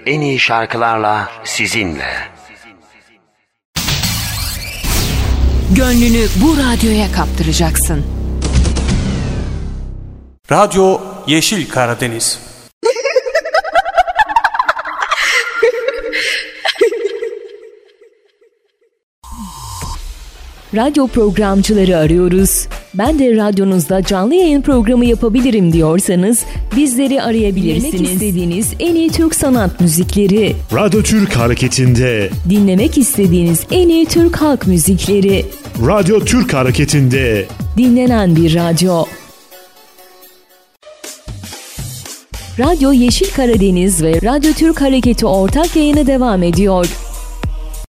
en iyi şarkılarla sizinle. Gönlünü bu radyoya kaptıracaksın. Radyo Yeşil Karadeniz. Radyo programcıları arıyoruz. Ben de radyonuzda canlı yayın programı yapabilirim diyorsanız bizleri arayabilirsiniz. Dinlemek istediğiniz en iyi Türk sanat müzikleri. Radyo Türk Hareketi'nde. Dinlemek istediğiniz en iyi Türk halk müzikleri. Radyo Türk Hareketi'nde. Dinlenen bir radyo. Radyo Yeşil Karadeniz ve Radyo Türk Hareketi ortak yayını devam ediyor.